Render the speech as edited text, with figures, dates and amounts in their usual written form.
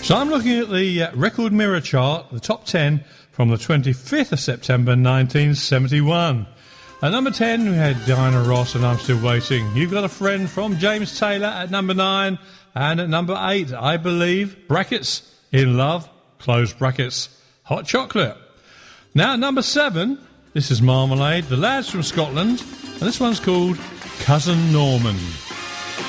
So I'm looking at the Record Mirror chart, the top 10 from the 25th of September 1971. At number 10, we had Diana Ross and I'm Still Waiting. You've Got a Friend from James Taylor at number 9. And at number 8, I Believe, brackets, In Love, close brackets, Hot Chocolate. Now at number 7, this is Marmalade, the Lads from Scotland, and this one's called Cousin Norman.